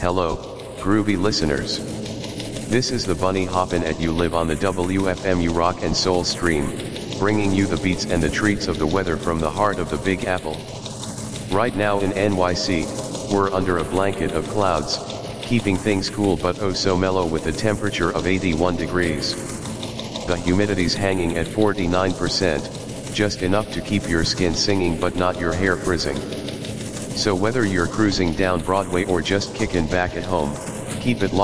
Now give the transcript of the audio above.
Hello, groovy listeners. This is the Bunny Hoppin' at You Live on the WFMU Rock and Soul stream, bringing you the beats and the treats of the weather from the heart of the Big Apple. Right now in NYC, we're under a blanket of clouds, keeping things cool but oh so mellow with a temperature of 81 degrees. The humidity's hanging at 49%, just enough to keep your skin singing but not your hair frizzing. So whether you're cruising down Broadway or just kicking back at home, keep it locked.